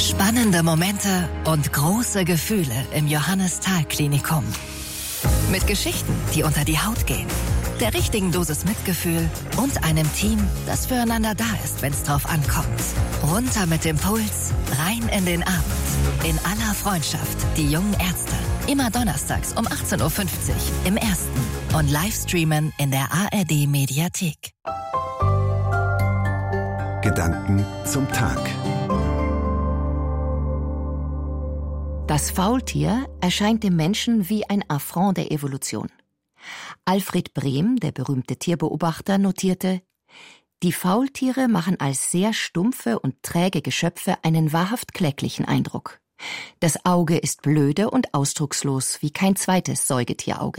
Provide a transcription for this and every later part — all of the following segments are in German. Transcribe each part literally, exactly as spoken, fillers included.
Spannende Momente und große Gefühle im Johannes-Thal-Klinikum. Mit Geschichten, die unter die Haut gehen, der richtigen Dosis Mitgefühl und einem Team, das füreinander da ist, wenn es drauf ankommt. Runter mit dem Puls, rein in den Abend. In aller Freundschaft, die jungen Ärzte. Immer donnerstags um achtzehn Uhr fünfzig im Ersten und Livestreamen in der A R D-Mediathek. Gedanken zum Tag. Das Faultier erscheint dem Menschen wie ein Affront der Evolution. Alfred Brehm, der berühmte Tierbeobachter, notierte: Die Faultiere machen als sehr stumpfe und träge Geschöpfe einen wahrhaft kläglichen Eindruck. Das Auge ist blöde und ausdruckslos wie kein zweites Säugetierauge.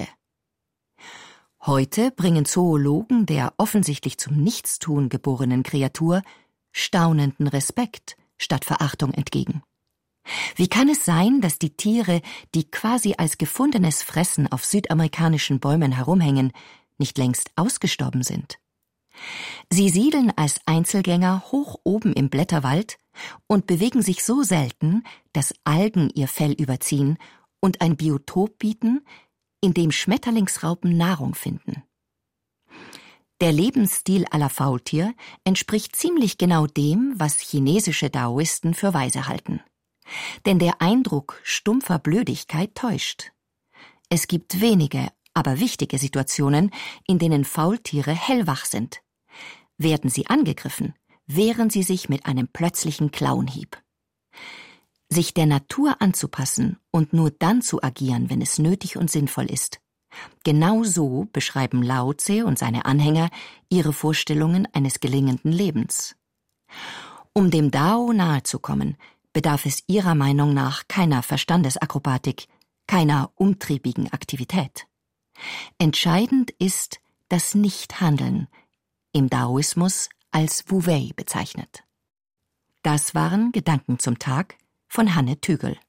Heute bringen Zoologen der offensichtlich zum Nichtstun geborenen Kreatur staunenden Respekt statt Verachtung entgegen. Wie kann es sein, dass die Tiere, die quasi als gefundenes Fressen auf südamerikanischen Bäumen herumhängen, nicht längst ausgestorben sind? Sie siedeln als Einzelgänger hoch oben im Blätterwald und bewegen sich so selten, dass Algen ihr Fell überziehen und ein Biotop bieten, in dem Schmetterlingsraupen Nahrung finden. Der Lebensstil aller Faultier entspricht ziemlich genau dem, was chinesische Daoisten für weise halten. Denn der Eindruck stumpfer Blödigkeit täuscht. Es gibt wenige, aber wichtige Situationen, in denen Faultiere hellwach sind. Werden sie angegriffen, wehren sie sich mit einem plötzlichen Klauenhieb. Sich der Natur anzupassen und nur dann zu agieren, wenn es nötig und sinnvoll ist. Genau so beschreiben Lao Tse und seine Anhänger ihre Vorstellungen eines gelingenden Lebens. Um dem Dao nahezukommen, bedarf es ihrer Meinung nach keiner Verstandesakrobatik, keiner umtriebigen Aktivität. Entscheidend ist das Nichthandeln, im Daoismus als Wu Wei bezeichnet. Das waren Gedanken zum Tag von Hanne Tügel.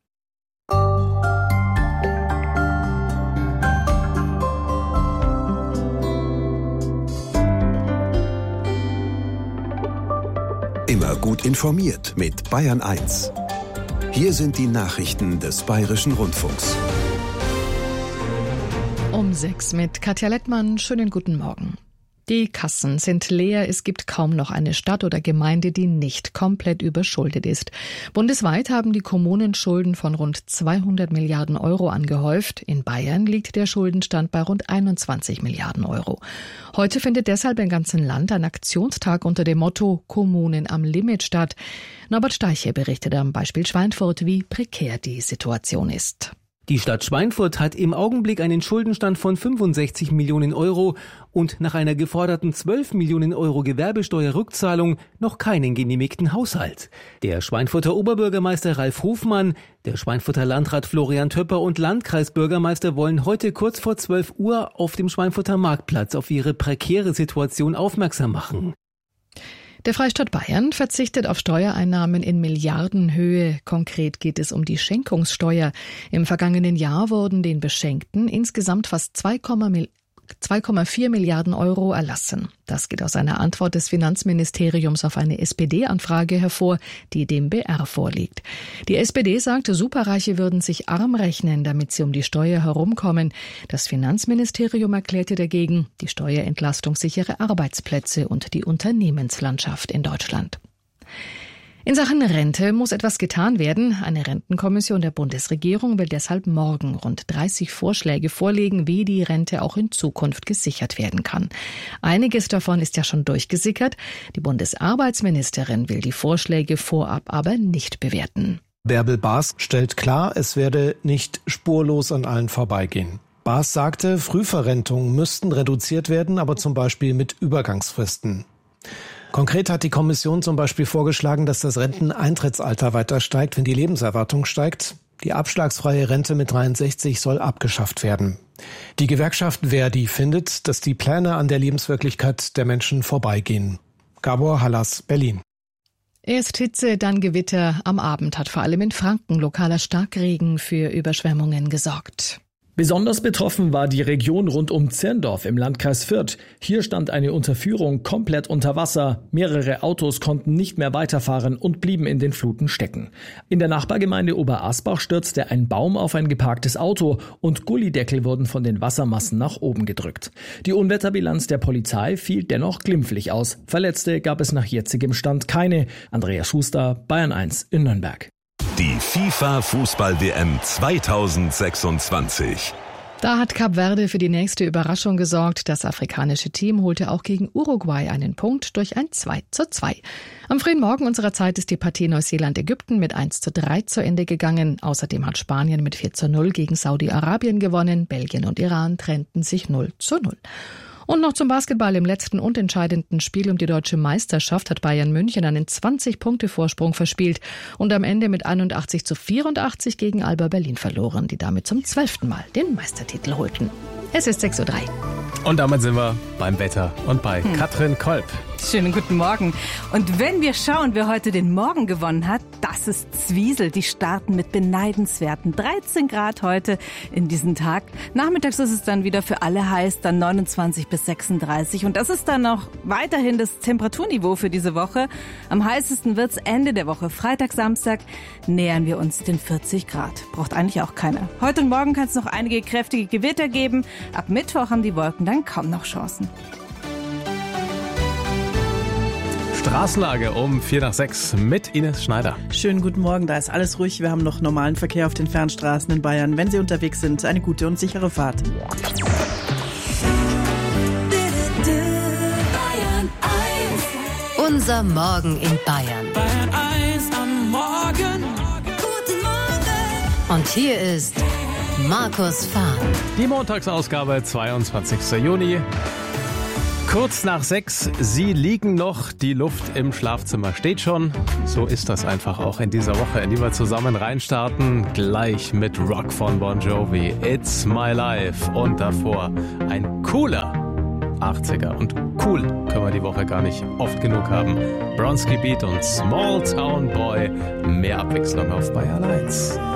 Immer gut informiert mit Bayern eins. Hier sind die Nachrichten des Bayerischen Rundfunks. Um sechs mit Katja Lettmann. Schönen guten Morgen. Die Kassen sind leer. Es gibt kaum noch eine Stadt oder Gemeinde, die nicht komplett überschuldet ist. Bundesweit haben die Kommunen Schulden von rund zweihundert Milliarden Euro angehäuft. In Bayern liegt der Schuldenstand bei rund einundzwanzig Milliarden Euro. Heute findet deshalb im ganzen Land ein Aktionstag unter dem Motto Kommunen am Limit statt. Norbert Steiche berichtet am Beispiel Schweinfurt, wie prekär die Situation ist. Die Stadt Schweinfurt hat im Augenblick einen Schuldenstand von fünfundsechzig Millionen Euro und nach einer geforderten zwölf Millionen Euro Gewerbesteuerrückzahlung noch keinen genehmigten Haushalt. Der Schweinfurter Oberbürgermeister Ralf Hofmann, der Schweinfurter Landrat Florian Töpper und Landkreisbürgermeister wollen heute kurz vor zwölf Uhr auf dem Schweinfurter Marktplatz auf ihre prekäre Situation aufmerksam machen. Der Freistaat Bayern verzichtet auf Steuereinnahmen in Milliardenhöhe. Konkret geht es um die Schenkungssteuer. Im vergangenen Jahr wurden den Beschenkten insgesamt fast zwei Komma vier Milliarden Euro erlassen. Das geht aus einer Antwort des Finanzministeriums auf eine S P D-Anfrage hervor, die dem B R vorliegt. Die S P D sagte, Superreiche würden sich arm rechnen, damit sie um die Steuer herumkommen. Das Finanzministerium erklärte dagegen, die Steuerentlastung sichere Arbeitsplätze und die Unternehmenslandschaft in Deutschland. In Sachen Rente muss etwas getan werden. Eine Rentenkommission der Bundesregierung will deshalb morgen rund dreißig Vorschläge vorlegen, wie die Rente auch in Zukunft gesichert werden kann. Einiges davon ist ja schon durchgesickert. Die Bundesarbeitsministerin will die Vorschläge vorab aber nicht bewerten. Bärbel Baas stellt klar, es werde nicht spurlos an allen vorbeigehen. Baas sagte, Frühverrentungen müssten reduziert werden, aber zum Beispiel mit Übergangsfristen. Konkret hat die Kommission zum Beispiel vorgeschlagen, dass das Renteneintrittsalter weiter steigt, wenn die Lebenserwartung steigt. Die abschlagsfreie Rente mit dreiundsechzig soll abgeschafft werden. Die Gewerkschaft Verdi findet, dass die Pläne an der Lebenswirklichkeit der Menschen vorbeigehen. Gabor Hallas, Berlin. Erst Hitze, dann Gewitter. Am Abend hat vor allem in Franken lokaler Starkregen für Überschwemmungen gesorgt. Besonders betroffen war die Region rund um Zirndorf im Landkreis Fürth. Hier stand eine Unterführung komplett unter Wasser. Mehrere Autos konnten nicht mehr weiterfahren und blieben in den Fluten stecken. In der Nachbargemeinde Oberasbach stürzte ein Baum auf ein geparktes Auto und Gullideckel wurden von den Wassermassen nach oben gedrückt. Die Unwetterbilanz der Polizei fiel dennoch glimpflich aus. Verletzte gab es nach jetzigem Stand keine. Andreas Schuster, Bayern eins in Nürnberg. Die FIFA-Fußball-W M zweitausendsechsundzwanzig. Da hat Kap Verde für die nächste Überraschung gesorgt. Das afrikanische Team holte auch gegen Uruguay einen Punkt durch ein zwei zu zwei. Am frühen Morgen unserer Zeit ist die Partie Neuseeland-Ägypten mit eins zu drei zu Ende gegangen. Außerdem hat Spanien mit vier zu null gegen Saudi-Arabien gewonnen. Belgien und Iran trennten sich null zu null. Und noch zum Basketball. Im letzten und entscheidenden Spiel um die deutsche Meisterschaft hat Bayern München einen zwanzig-Punkte-Vorsprung verspielt und am Ende mit einundachtzig zu vierundachtzig gegen Alba Berlin verloren, die damit zum zwölften Mal den Meistertitel holten. Es ist sechs Uhr drei. Und damit sind wir beim Wetter und bei hm. Katrin Kolb. Schönen guten Morgen. Und wenn wir schauen, wer heute den Morgen gewonnen hat, das ist Zwiesel. Die starten mit beneidenswerten dreizehn Grad heute in diesen Tag. Nachmittags ist es dann wieder für alle heiß, dann neunundzwanzig bis sechsunddreißig. Und das ist dann auch weiterhin das Temperaturniveau für diese Woche. Am heißesten wird's Ende der Woche. Freitag, Samstag nähern wir uns den vierzig Grad. Braucht eigentlich auch keiner. Heute und morgen kann es noch einige kräftige Gewitter geben. Ab Mittwoch haben die Wolken dann kaum noch Chancen. Straßenlage um vier nach sechs mit Ines Schneider. Schönen guten Morgen, da ist alles ruhig. Wir haben noch normalen Verkehr auf den Fernstraßen in Bayern. Wenn Sie unterwegs sind, eine gute und sichere Fahrt. Unser Morgen in Bayern. Bayern eins am Morgen. Guten Morgen. Und hier ist Markus Fahn. Die Montagsausgabe, zweiundzwanzigster Juni. Kurz nach sechs, Sie liegen noch, die Luft im Schlafzimmer steht schon. So ist das einfach auch in dieser Woche, in die wir zusammen reinstarten. Gleich mit Rock von Bon Jovi, It's My Life. Und davor ein cooler achtziger. Und cool können wir die Woche gar nicht oft genug haben. Bronski Beat und Small Town Boy. Mehr Abwechslung auf Bayern eins.